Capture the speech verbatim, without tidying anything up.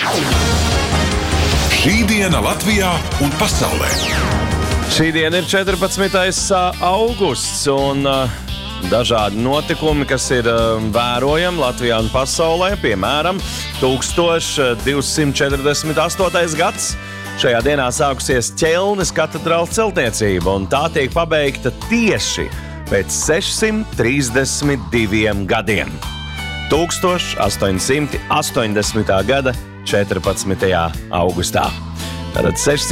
Šī diena Latvijā un pasaulē. Šī diena ir četrpadsmitais augusts un uh, dažādi notikumi, kas ir uh, vērojami Latvijā un pasaulē. Piemēram, tūkstoš divsimt četrdesmit astotais gads. Šajā dienā sākusies Ķelnes katedrāles celtniecība, un tā tiek pabeigta tieši pēc sešsimt trīsdesmit diviem gadiem. tūkstoš astoņsimt astoņdesmitā gada četrpadsmitajā augustā. Tātad